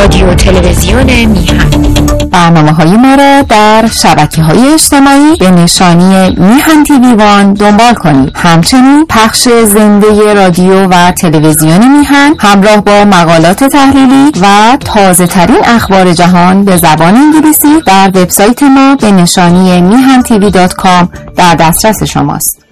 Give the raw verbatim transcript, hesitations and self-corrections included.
رادیو تلویزیون میهن. برنامه‌های ما را در شبکه‌های اجتماعی به نشانی میهن تیوی وان دنبال کنید. همچنین پخش زنده رادیو و تلویزیون میهن همراه با مقالات تحلیلی و تازه ترین اخبار جهان به زبان انگلیسی در وبسایت ما به نشانی میهن تیوی دات کام در دسترس شماست.